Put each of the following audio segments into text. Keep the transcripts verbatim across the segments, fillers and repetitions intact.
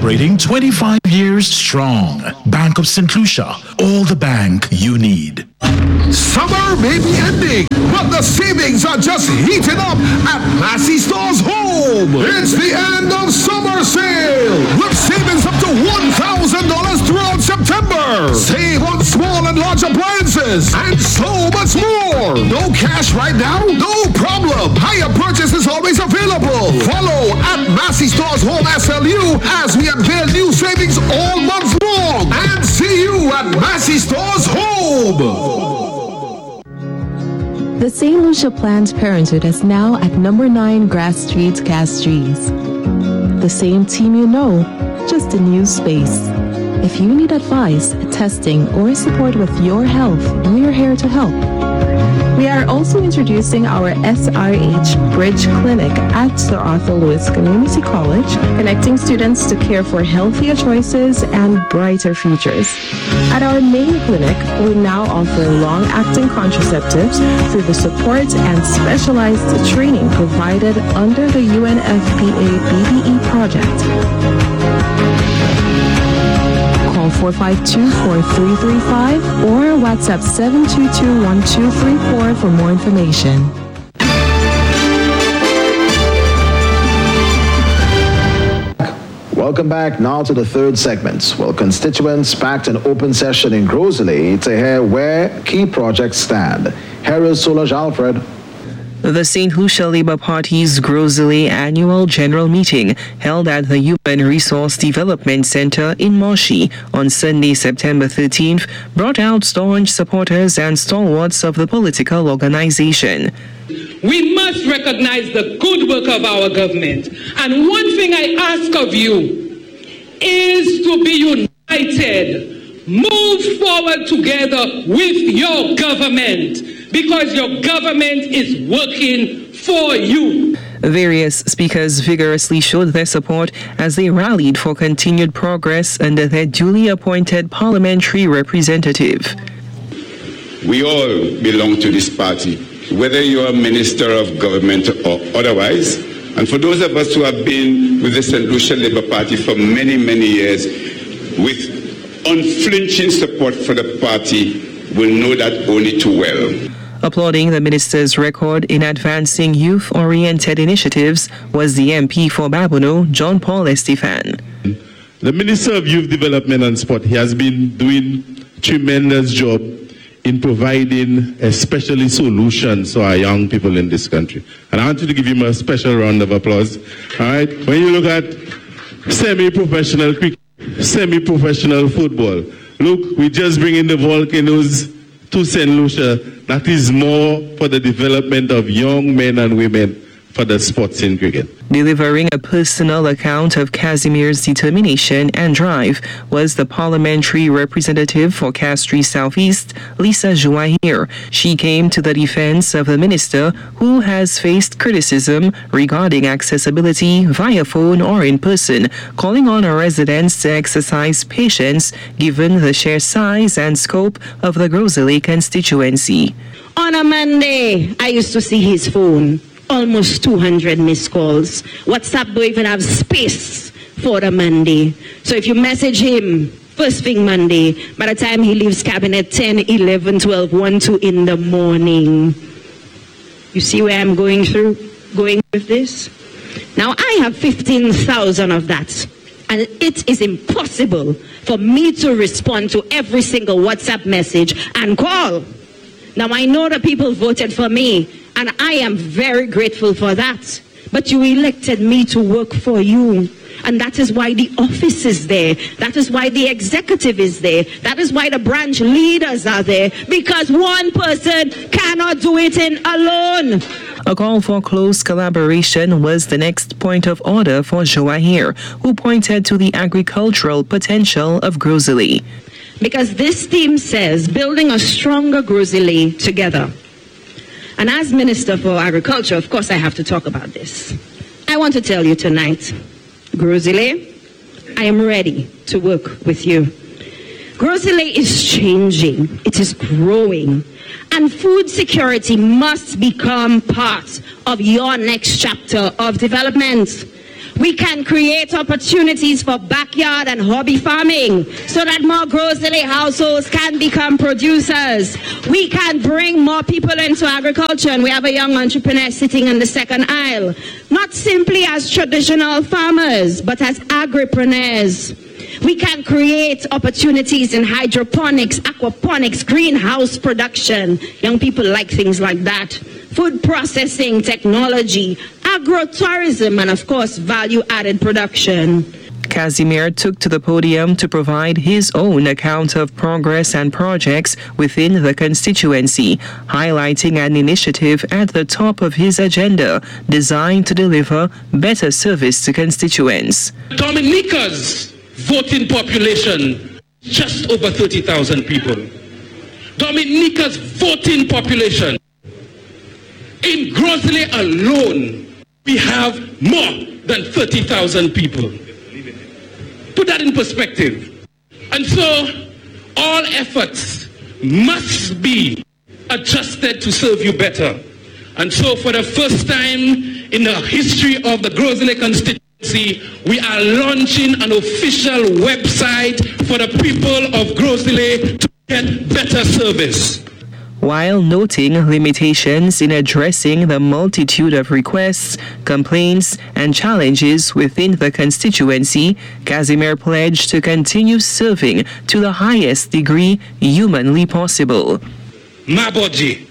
celebrating twenty-five years strong. Bank of Saint Lucia, all the bank you need. Summer may be ending, but the savings are just heating up at Massey Stores Home. It's the end of summer sale with savings up to one thousand dollars throughout September. Save on small and large appliances and so much more. No cash right now? No problem. Higher purchase is always available. Follow at Massey Stores Home S L U as we unveil new savings all month long. And see you at Massey Stores Home. The Saint Lucia Planned Parenthood is now at number nine Grass Street, Castries. The same team you know, just a new space. If you need advice, testing, or support with your health, we're here to help. We are also introducing our S R H Bridge Clinic at Sir Arthur Lewis Community College, connecting students to care for healthier choices and brighter futures. At our main clinic, we now offer long-acting contraceptives through the support and specialized training provided under the U N F P A B B E project. Call four five two, four three three five or WhatsApp seven two two, one two three four for more information. Welcome back now to the third segment. Well, constituents packed an open session in Grosley to hear where key projects stand. Here is Solange Alfred. The Saint Lucia Labour Party's Grosley annual general meeting held at the Human Resource Development Centre in Moshi on Sunday, September thirteenth, brought out staunch supporters and stalwarts of the political organisation. We must recognize the good work of our government. And one thing I ask of you is to be united. Move forward together with your government, because your government is working for you. Various speakers vigorously showed their support as they rallied for continued progress under their duly appointed parliamentary representative. We all belong to this party, whether you're a minister of government or otherwise. And for those of us who have been with the Saint Lucia Labour Party for many, many years, with unflinching support for the party, will know that only too well. Applauding the minister's record in advancing youth-oriented initiatives was the M P for Babono, John Paul Estefan. The Minister of Youth Development and Sport, he has been doing tremendous job in providing especially solutions to our young people in this country. And I want you to give him a special round of applause. All right? When you look at semi-professional cricket, semi-professional football, look, we just bring in the Volcanoes to Saint Lucia. That is more for the development of young men and women for the sports in cricket. Delivering a personal account of Casimir's determination and drive was the parliamentary representative for Castries Southeast, Lisa Jouahir. She came to the defense of the minister, who has faced criticism regarding accessibility via phone or in person, calling on her residents to exercise patience given the sheer size and scope of the Grosley constituency. On a Monday, I used to see his phone. Almost two hundred missed calls. WhatsApp don't even have space for the Monday. So if you message him first thing Monday, by the time he leaves cabinet ten, eleven, twelve, one, two in the morning. You see where I'm going through, going with this? Now I have fifteen thousand of that. And it is impossible for me to respond to every single WhatsApp message and call. Now I know that people voted for me, and I am very grateful for that. But you elected me to work for you. And that is why the office is there. That is why the executive is there. That is why the branch leaders are there. Because one person cannot do it in alone. A call for close collaboration was the next point of order for Jouahir, who pointed to the agricultural potential of Grosley. Because this team says building a stronger Grosley together. And as Minister for Agriculture, of course, I have to talk about this. I want to tell you tonight, Grosley, I am ready to work with you. Grosley is changing. It is growing. And food security must become part of your next chapter of development. We can create opportunities for backyard and hobby farming so that more Groseley households can become producers. We can bring more people into agriculture, and we have a young entrepreneur sitting in the second aisle, not simply as traditional farmers, but as agripreneurs. We can create opportunities in hydroponics, aquaponics, greenhouse production. Young people like things like that. Food processing, technology, agro-tourism, and of course, value-added production. Casimir took to the podium to provide his own account of progress and projects within the constituency, highlighting an initiative at the top of his agenda designed to deliver better service to constituents. Dominica's voting population, just over thirty thousand people. Dominica's voting population. In Groseley alone, we have more than thirty thousand people. Put that in perspective. And so, all efforts must be adjusted to serve you better. And so, for the first time in the history of the Groseley constituency, we are launching an official website for the people of Groseley to get better service. While noting limitations in addressing the multitude of requests, complaints, and challenges within the constituency, Casimir pledged to continue serving to the highest degree humanly possible. Maboji,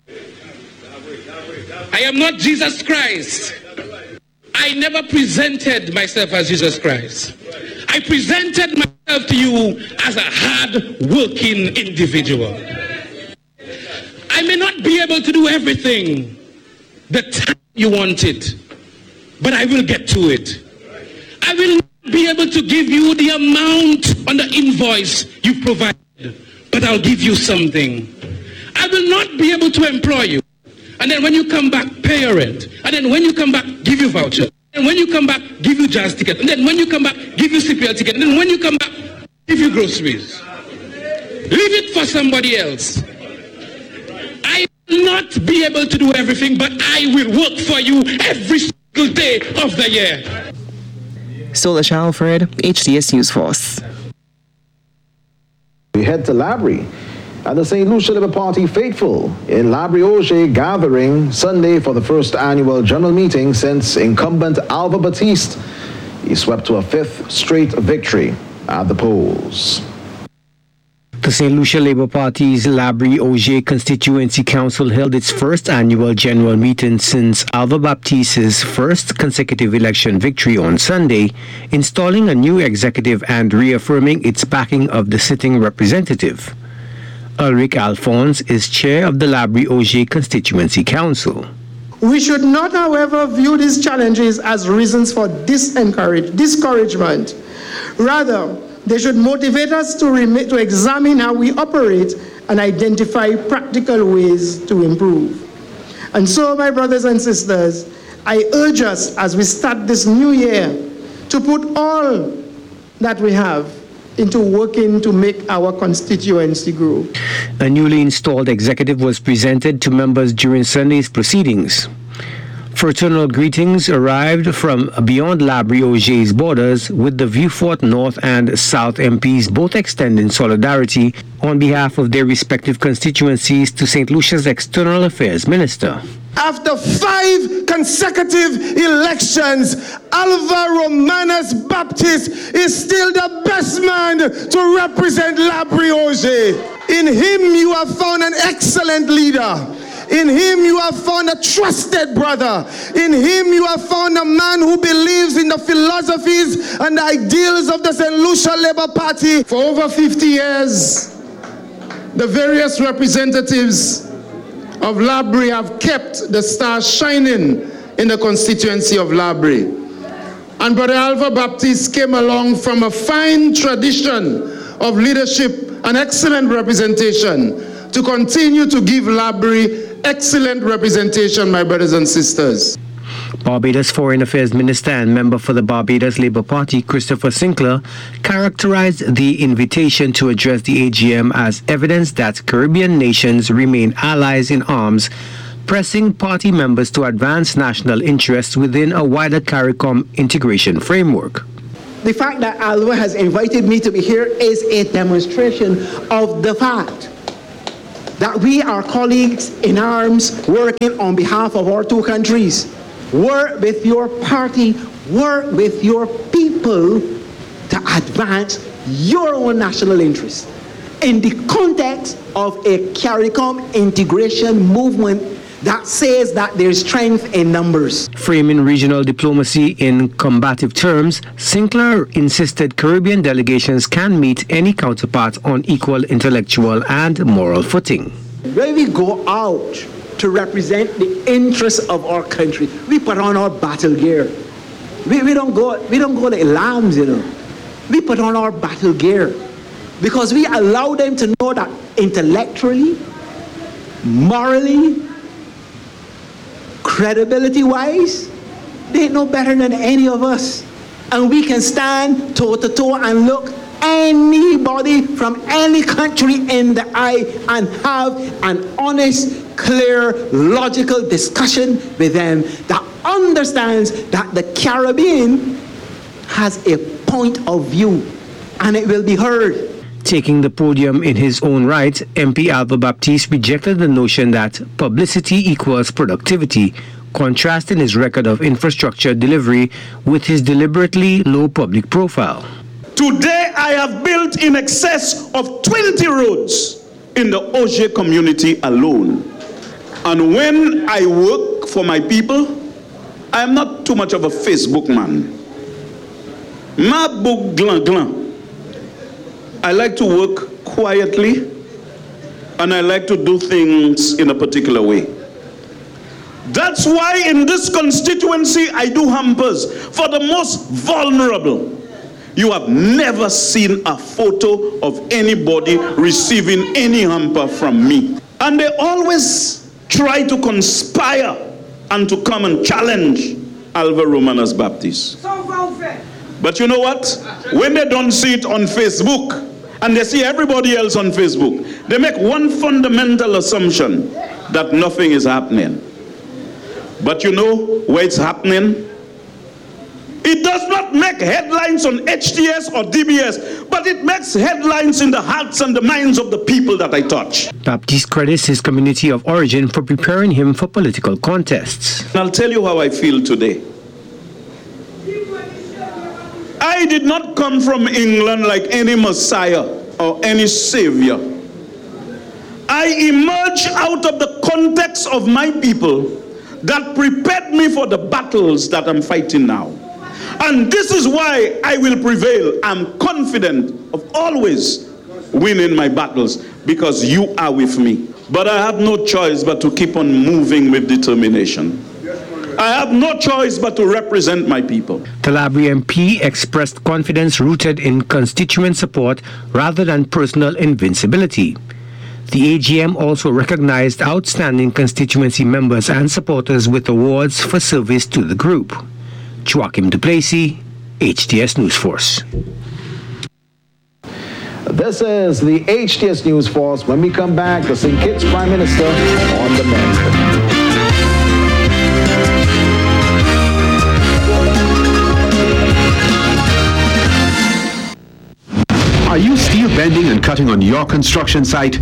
I am not Jesus Christ. I never presented myself as Jesus Christ. I presented myself to you as a hard-working individual. I may not be able to do everything the time you want it, but I will get to it. I will not be able to give you the amount on the invoice you provided, but I'll give you something. I will not be able to employ you, and then when you come back, pay your rent, and then when you come back, give you voucher, and when you come back, give you jazz ticket, and then when you come back, give you C P L ticket, and then when you come back, give you groceries. Leave it for somebody else. I will not be able to do everything, but I will work for you every single day of the year. Sola Alfred, H D S News Force. We head to Labrie. And the Saint Lucia Labour Party faithful in Labrie Auger gathering Sunday for the first annual general meeting since incumbent Alva Baptiste. He swept to a fifth straight victory at the polls. The Saint Lucia Labour Party's Labrie Auger Constituency Council held its first annual general meeting since Alva Baptiste's first consecutive election victory on Sunday, installing a new executive and reaffirming its backing of the sitting representative. Ulrich Alphonse is chair of the Labrie Auger Constituency Council. We should not, however, view these challenges as reasons for disencourage, discouragement. Rather, they should motivate us to, rem- to examine how we operate and identify practical ways to improve. And so, my brothers and sisters, I urge us as we start this new year to put all that we have into working to make our constituency grow. A newly installed executive was presented to members during Sunday's proceedings. Fraternal greetings arrived from beyond Labrie Auger's borders, with the Vieux-Fort North and South M Ps both extending solidarity on behalf of their respective constituencies to Saint Lucia's External Affairs Minister. After five consecutive elections, Alva Romanus Baptiste is still the best man to represent Labrie Auger. In him you have found an excellent leader. In him you have found a trusted brother. In him you have found a man who believes in the philosophies and the ideals of the Saint Lucia Labour Party. For over fifty years, the various representatives of Labrie have kept the star shining in the constituency of Labrie. And Brother Alva Baptiste came along from a fine tradition of leadership and excellent representation to continue to give Labrie excellent representation, my brothers and sisters. Barbados Foreign Affairs Minister and member for the Barbados Labour Party, Christopher Sinclair, characterized the invitation to address the A G M as evidence that Caribbean nations remain allies in arms pressing party members to advance national interests within a wider CARICOM integration framework. The fact that Alva has invited me to be here is a demonstration of the fact that we are colleagues in arms working on behalf of our two countries. Work with your party, work with your people to advance your own national interests in the context of a CARICOM integration movement that says that there's strength in numbers. Framing regional diplomacy in combative terms, Sinclair insisted Caribbean delegations can meet any counterpart on equal intellectual and moral footing. When we go out to represent the interests of our country, we put on our battle gear. We, we don't go we don't go like lambs, you know. We put on our battle gear because we allow them to know that intellectually, morally, credibility-wise, they ain't no better than any of us. And we can stand toe-to-toe and look anybody from any country in the eye and have an honest, clear, logical discussion with them that understands that the Caribbean has a point of view and it will be heard. Taking the podium in his own right, M P Alva Baptiste rejected the notion that publicity equals productivity, contrasting his record of infrastructure delivery with his deliberately low public profile. Today, I have built in excess of twenty roads in the Auger community alone. And when I work for my people, I am not too much of a Facebook man. Ma book glan glan. I like to work quietly, and I like to do things in a particular way. That's why in this constituency I do hampers for the most vulnerable. You have never seen a photo of anybody receiving any hamper from me. And they always try to conspire and to come and challenge Alva Romanes Baptiste. But you know what? When they don't see it on Facebook, and they see everybody else on Facebook, they make one fundamental assumption that nothing is happening. But you know where it's happening? It does not make headlines on H T S or D B S, but it makes headlines in the hearts and the minds of the people that I touch. Baptiste credits his community of origin for preparing him for political contests. And I'll tell you how I feel today. I did not come from England like any Messiah or any Savior. I emerged out of the context of my people that prepared me for the battles that I'm fighting now. And this is why I will prevail. I'm confident of always winning my battles because you are with me. But I have no choice but to keep on moving with determination. I have no choice but to represent my people. The Labrie M P expressed confidence rooted in constituent support rather than personal invincibility. The A G M also recognized outstanding constituency members and supporters with awards for service to the group. Joachim Duplessis, H T S News Force. This is the H T S News Force. When we come back, the Saint Kitts Prime Minister on the mend. Are you steel bending and cutting on your construction site?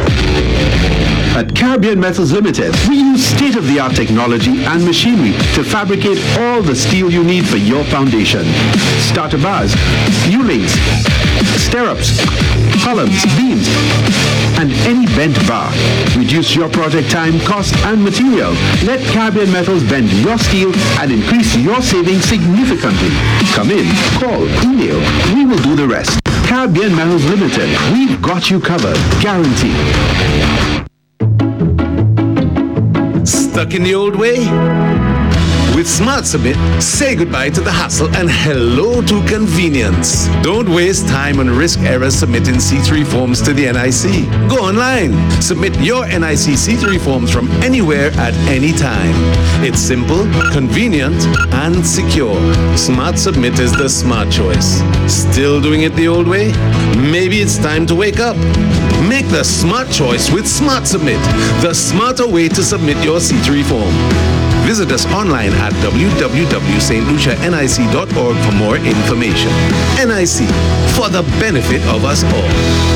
At Caribbean Metals Limited, we use state-of-the-art technology and machinery to fabricate all the steel you need for your foundation. Starter bars, U-links, stirrups, columns, beams, and any bent bar. Reduce your project time, cost, and material. Let Caribbean Metals bend your steel and increase your savings significantly. Come in, call, email. We will do the rest. Caribbean Metals Limited. We've got you covered. Guaranteed. Stuck in the old way? With Smart Submit, say goodbye to the hassle and hello to convenience. Don't waste time on risk errors submitting C three forms to the N I C. Go online. Submit your N I C C three forms from anywhere at any time. It's simple, convenient, and secure. Smart Submit is the smart choice. Still doing it the old way? Maybe it's time to wake up. Make the smart choice with Smart Submit, the smarter way to submit your C three form. Visit us online at w w w dot st lucia nic dot org for more information. N I C, for the benefit of us all.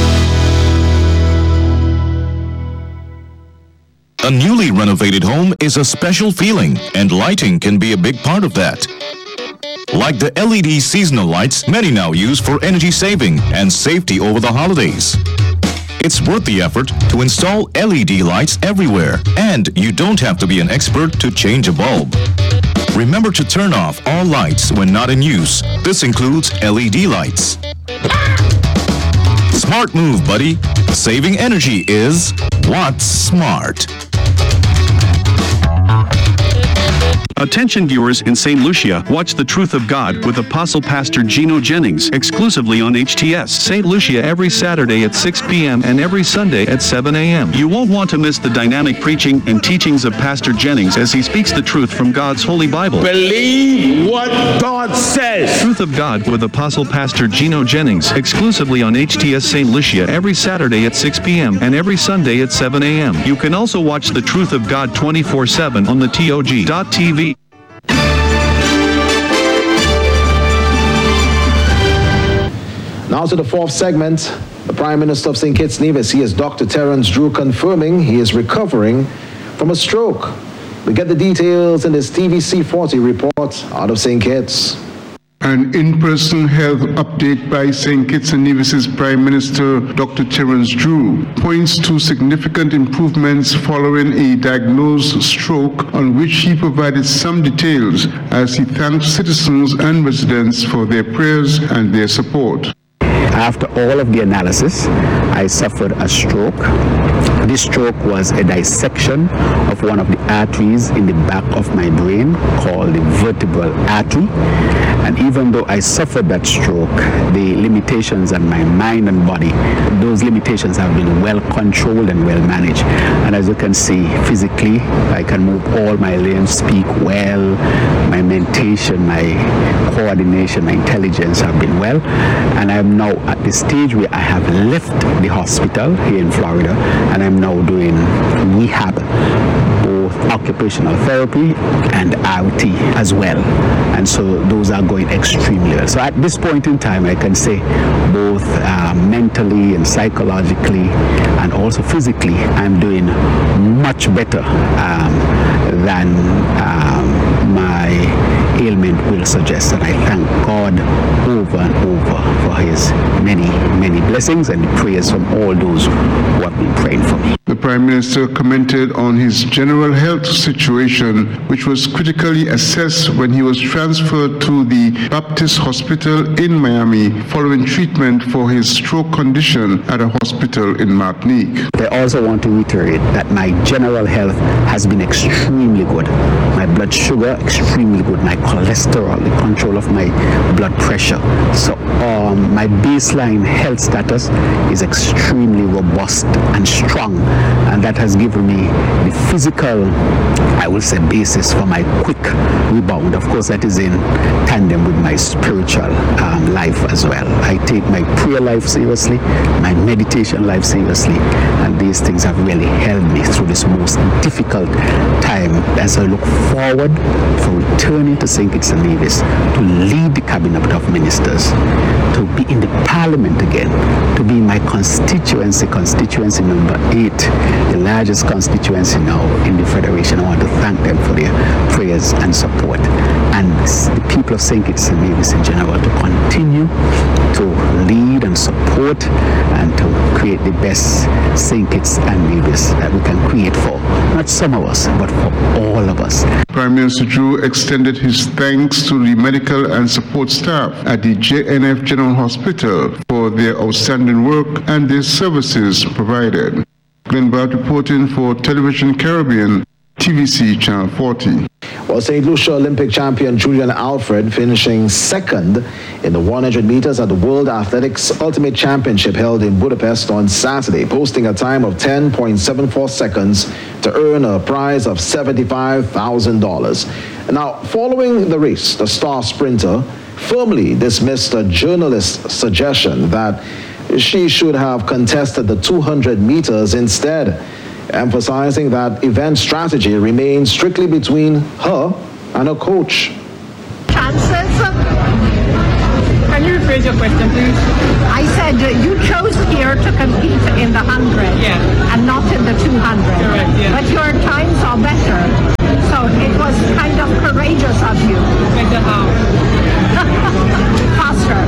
A newly renovated home is a special feeling, and lighting can be a big part of that. Like the L E D seasonal lights many now use for energy saving and safety over the holidays. It's worth the effort to install L E D lights everywhere, and you don't have to be an expert to change a bulb. Remember to turn off all lights when not in use. This includes L E D lights. Smart move, buddy. Saving energy is what's smart. Attention viewers in Saint Lucia, watch The Truth of God with Apostle Pastor Gino Jennings exclusively on H T S Saint Lucia every Saturday at six p m and every Sunday at seven a m You won't want to miss the dynamic preaching and teachings of Pastor Jennings as he speaks the truth from God's Holy Bible. Believe what God says. Truth of God with Apostle Pastor Gino Jennings exclusively on H T S Saint Lucia every Saturday at six p m and every Sunday at seven a m You can also watch The Truth of God twenty-four seven on the T O G dot T V. Now to the fourth segment. The Prime Minister of Saint Kitts Nevis, he is Doctor Terence Drew, confirming he is recovering from a stroke. We get the details in this T V C forty report out of Saint Kitts. An in-person health update by Saint Kitts and Nevis's Prime Minister, Doctor Terence Drew, points to significant improvements following a diagnosed stroke, on which he provided some details as he thanked citizens and residents for their prayers and their support. After all of the analysis, I suffered a stroke. This stroke was a dissection of one of the arteries in the back of my brain called the vertebral artery. And even though I suffered that stroke, the limitations on my mind and body, those limitations have been well controlled and well managed. And as you can see, physically, I can move all my limbs, speak well, my mentation, my coordination, my intelligence have been well. And I'm now at the stage where I have left the hospital here in Florida, and I'm now doing rehab, both occupational therapy and R T as well. And so those are going extremely well. So at this point in time, I can say both uh, mentally and psychologically and also physically, I'm doing much better um, than um, my ailment will suggest. And I thank God over and over for his many, many blessings and prayers from all those who have been praying for me. The Prime Minister commented on his general health situation, which was critically assessed when he was transferred to the Baptist Hospital in Miami following treatment for his stroke condition at a hospital in Martinique. I also want to reiterate that my general health has been extremely good. My blood sugar, extremely good. My cholesterol, the control of my blood pressure. So um, my baseline health status is extremely robust and strong. And that has given me the physical, I will say, basis for my quick rebound. Of course, that is in tandem with my spiritual um, life as well. I take my prayer life seriously, my meditation life seriously, and these things have really held me through this most difficult time as I look forward for returning to Saint Kitts and Nevis to lead the Cabinet of Ministers, to be in the Parliament again, to be in my constituency, constituency number eight, the largest constituency now in the Federation. I want to thank them for their prayers and support, and the people of Saint Kitts and Nevis in general to continue to lead and support and to create the best Saint Kitts and Nevis that we can create for not some of us, but for all of us. Prime Minister Drew extended his thanks to the medical and support staff at the J N F General Hospital for their outstanding work and their services provided. Glenn Bart reporting for Television Caribbean, T V C Channel forty. Well, Saint Lucia Olympic champion Julian Alfred finishing second in the one hundred meters at the World Athletics Ultimate Championship held in Budapest on Saturday, posting a time of ten point seven four seconds to earn a prize of seventy-five thousand dollars. Now, following the race, the star sprinter firmly dismissed a journalist's suggestion that she should have contested the two hundred meters instead, emphasizing that event strategy remains strictly between her and her coach. Chances? Can you rephrase your question, please? I said uh, you chose here to compete in the one hundred yeah. and not in the two hundred. Correct, yeah. But your times are better. So it was kind of courageous of you. Better how? Faster.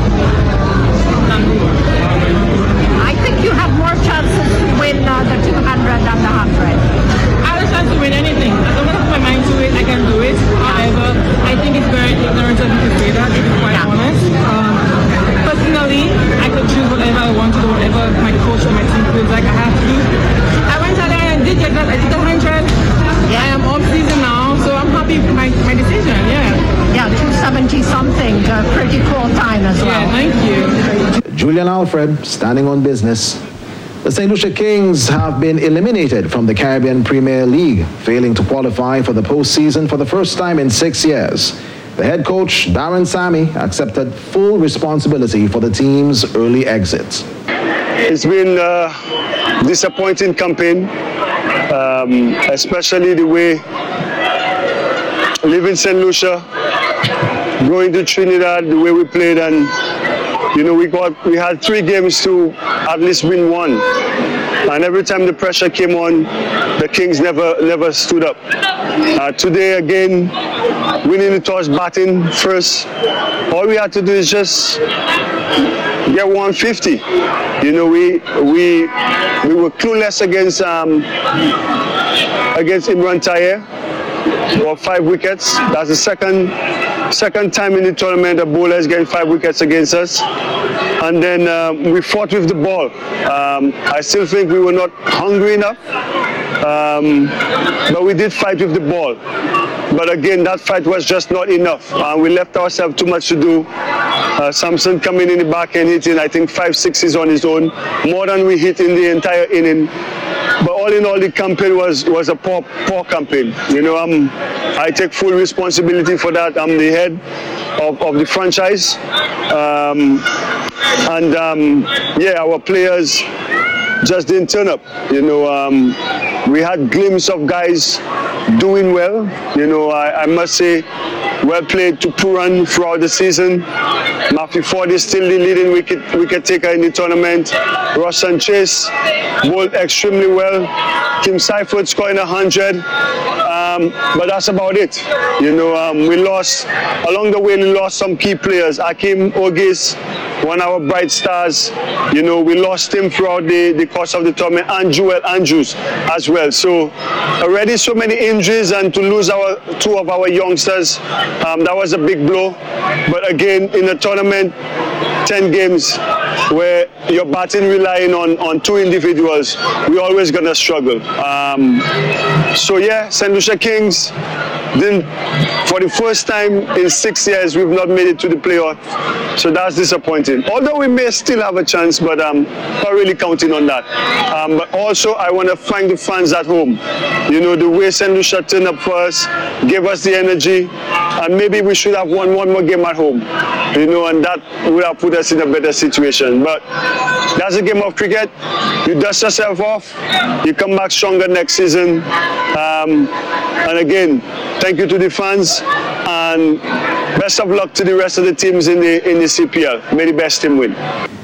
I think you have more chances to win uh, the two hundred than the one hundred. I have a chance to win anything. As long as I put my mind to it, I can do it. However, I think it's very ignorant of me to say that, to be quite yeah. honest. Um, personally, I could choose whatever I want to do, whatever my coach or my team feels like I have to do. I went out there and did get that. I did the one hundred. Yeah. I am off season now, so I'm happy with my, my decision, yeah. Yeah, two seventy something, a pretty cool time as well. Yeah, thank you. Julian Alfred, standing on business. The Saint Lucia Kings have been eliminated from the Caribbean Premier League, failing to qualify for the postseason for the first time in six years. The head coach, Darren Sammy, accepted full responsibility for the team's early exit. It's been a disappointing campaign, um, especially the way leaving Saint Lucia, going to Trinidad, the way we played, and you know, we got we had three games to at least win one, and every time the pressure came on, the Kings never never stood up. Uh, today again, winning the toss, batting first, all we had to do is just get one fifty. You know, we we we were clueless against um, against Imran Taher for five wickets. That's the second. Second time in the tournament, the bowlers getting five wickets against us. And then um, we fought with the ball. Um, I still think we were not hungry enough, um, but we did fight with the ball. But again, that fight was just not enough. Uh, we left ourselves too much to do. Uh, Samson coming in the back and hitting, I think, five sixes on his own, more than we hit in the entire inning. But all in all, the campaign was, was a poor, poor campaign. You know, I'm, I take full responsibility for that. I'm the head of, of the franchise. Um, and um, yeah, our players just didn't turn up. You know, um, we had glimpses of guys doing well. You know, I, I must say, well played to Puran throughout the season. Matthew Ford is still the leading wicket, wicket taker in the tournament. Ross Sanchez bowled extremely well. Tim Seifert scoring one hundred. Um, but that's about it. You know, um, we lost, along the way, we lost some key players. Akim Ogis, one of our bright stars. You know, we lost him throughout the, the course of the tournament, and Joel Andrews as well. So already so many injuries, and to lose our two of our youngsters, um, that was a big blow. But again, in the tournament, ten games where you're batting relying on, on two individuals, we're always going to struggle. Um, so yeah, Saint Lucia Kings, then for the first time in six years, we've not made it to the playoff. So that's disappointing. Although we may still have a chance, but I'm um, not really counting on that. Um, but also, I want to thank the fans at home. You know, the way Saint Lucia turned up for us, gave us the energy, and maybe we should have won one more game at home. You know, and that would have put us in a better situation. But that's a game of cricket. You dust yourself off, you come back stronger next season. Um, and again, thank you to the fans, and best of luck to the rest of the teams in the in the C P L. May the best team win.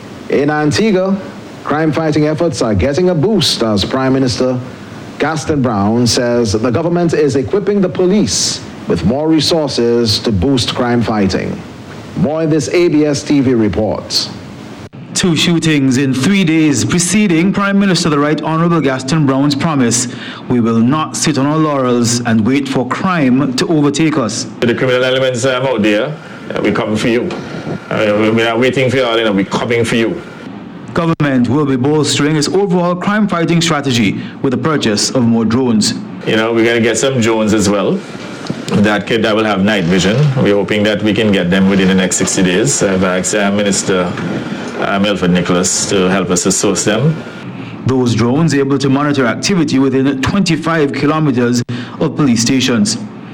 In Antigua, crime-fighting efforts are getting a boost as Prime Minister Gaston Brown says the government is equipping the police with more resources to boost crime fighting. More in this A B S T V report. Two shootings in three days preceding Prime Minister the Right Honourable Gaston Brown's promise, we will not sit on our laurels and wait for crime to overtake us. The criminal elements um, out there, uh, we're coming for you. Uh, we're not waiting for you all, you know, we're coming for you. Government will be bolstering its overall crime fighting strategy with the purchase of more drones. You know, we're going to get some drones as well. That kid that will have night vision. We're hoping that we can get them within the next sixty days. I've asked uh, Minister uh, Milford Nicholas to help us to source them. Those drones able to monitor activity within twenty-five kilometers of police stations.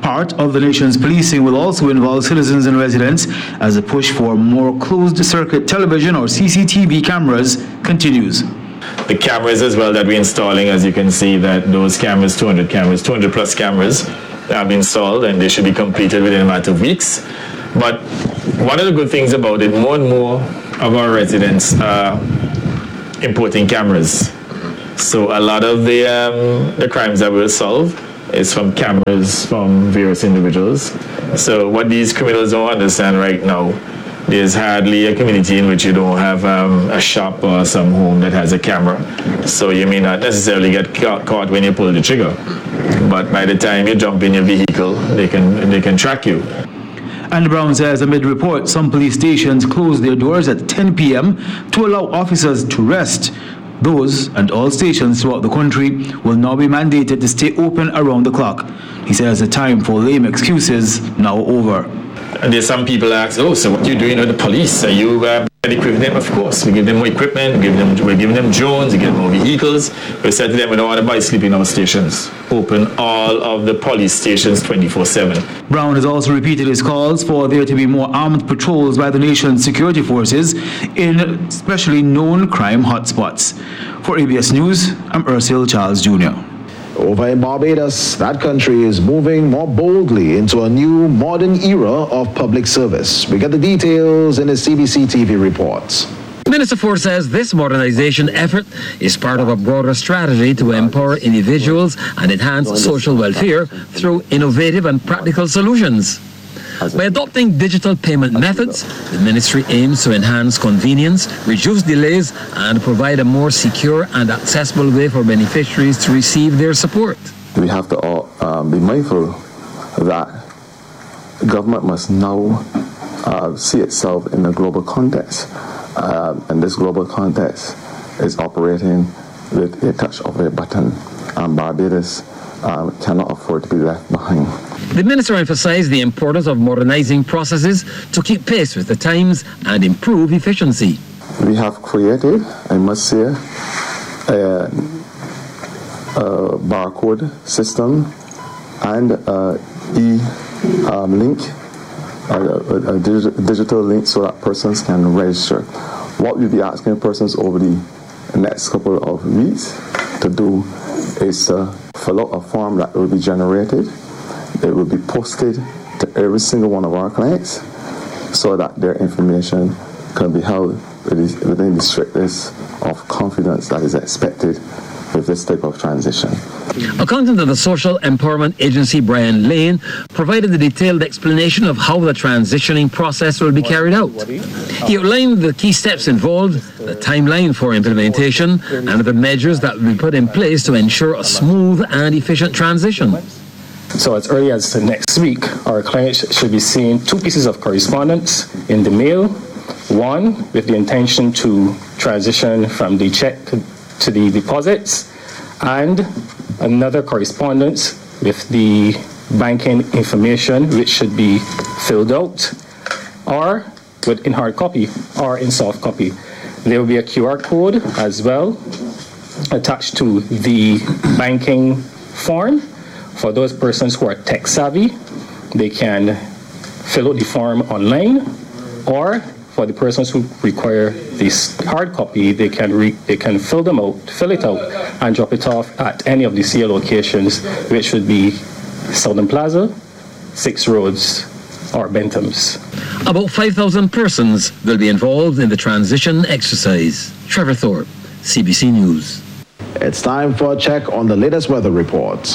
Part of the nation's policing will also involve citizens and residents as the push for more closed-circuit television or C C T V cameras continues. The cameras as well that we're installing, as you can see, that those cameras, two hundred cameras, two hundred plus cameras have been installed, and they should be completed within a matter of weeks. But one of the good things about it, more and more of our residents are importing cameras. So a lot of the um, the crimes that we'll solve is from cameras from various individuals. So what these criminals don't understand right now, there's hardly a community in which you don't have um, a shop or some home that has a camera. So you may not necessarily get ca- caught when you pull the trigger, but by the time you jump in your vehicle, they can they can track you. And Brown says amid reports, some police stations closed their doors at ten p.m. to allow officers to rest. Those and all stations throughout the country will now be mandated to stay open around the clock. He says the time for lame excuses now over. And there's some people ask, oh, so what are you doing with the police? Are you uh, equipping them? Of course, we give them more equipment, we give them, we're giving them drones, we give them more vehicles. We said to them, we don't want to buy sleeping in our stations. Open all of the police stations twenty-four seven. Brown has also repeated his calls for there to be more armed patrols by the nation's security forces in especially known crime hotspots. For A B S News, I'm Ursil Charles Junior Over in Barbados, that country is moving more boldly into a new modern era of public service. We get the details in a C B C T V report. Minister Ford says this modernization effort is part of a broader strategy to empower individuals and enhance social welfare through innovative and practical solutions. By adopting digital payment methods, the ministry aims to enhance convenience, reduce delays, and provide a more secure and accessible way for beneficiaries to receive their support. We have to all um, be mindful that government must now uh, see itself in a global context. Uh, and this global context is operating with a touch of a button. And Barbados um, cannot afford to be left behind. The minister emphasized the importance of modernizing processes to keep pace with the times and improve efficiency. We have created, I must say, a, a barcode system and a e-link, um, a, a, a dig- digital link so that persons can register. What we'll be asking persons over the next couple of weeks to do is to fill out a form that will be generated. It will be posted to every single one of our clients so that their information can be held within the strictness of confidence that is expected with this type of transition. Accountant of the Social Empowerment Agency, Brian Lane, provided a detailed explanation of how the transitioning process will be carried out. He outlined the key steps involved, the timeline for implementation, and the measures that will be put in place to ensure a smooth and efficient transition. So as early as next week, our clients should be seeing two pieces of correspondence in the mail. One with the intention to transition from the check to the deposits, and another correspondence with the banking information, which should be filled out, or with in hard copy or in soft copy. There will be a Q R code as well attached to the banking form. For those persons who are tech savvy, they can fill out the form online, or for the persons who require this hard copy, they can re- they can fill them out, fill it out, and drop it off at any of the C L locations, which would be Southern Plaza, Six Roads, or Bentham's. About five thousand persons will be involved in the transition exercise. Trevor Thorpe, C B C News. It's time for a check on the latest weather reports.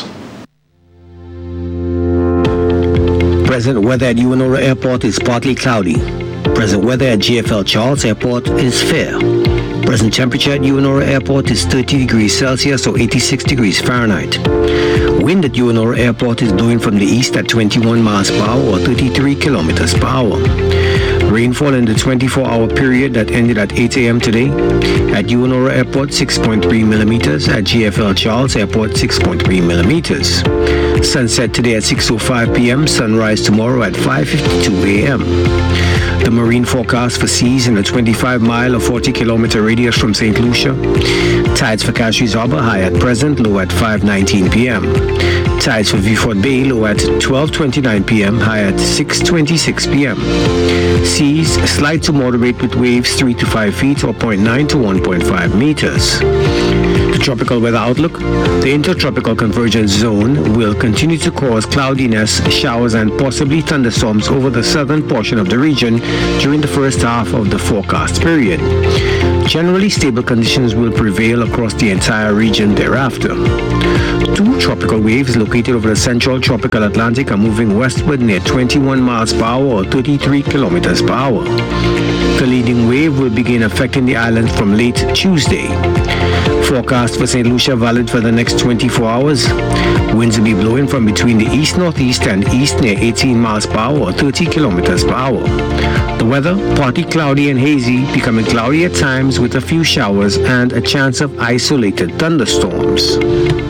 Present weather at Uenora Airport is partly cloudy. Present weather at J F L Charles Airport is fair. Present temperature at Uenora Airport is thirty degrees Celsius or eighty-six degrees Fahrenheit. Wind at Uenora Airport is blowing from the east at twenty-one miles per hour or thirty-three kilometers per hour. Rainfall in the twenty-four hour period that ended at eight a.m. today at Uenora Airport six point three millimeters, at J F L Charles Airport six point three millimeters. Sunset today at six oh five p.m., sunrise tomorrow at five fifty-two a.m. The marine forecast for seas in a twenty-five mile or forty kilometer radius from Saint Lucia. Tides for Castries Harbour high at present, low at five nineteen p.m. Tides for Vieux-Fort Bay low at twelve twenty-nine p.m., high at six twenty-six p.m. Seas slight to moderate with waves three to five feet or zero point nine to one point five meters. The tropical weather outlook. The intertropical convergence zone will continue to cause cloudiness, showers and possibly thunderstorms over the southern portion of the region during the first half of the forecast period. Generally stable conditions will prevail across the entire region thereafter. Two tropical waves located over the central tropical Atlantic are moving westward near twenty-one miles per hour or thirty-three kilometers per hour. The leading wave will begin affecting the island from late Tuesday. Forecast for Saint Lucia valid for the next twenty-four hours. Winds will be blowing from between the east-northeast and east near eighteen miles per hour or thirty kilometers per hour. The weather, partly cloudy and hazy, becoming cloudy at times with a few showers and a chance of isolated thunderstorms.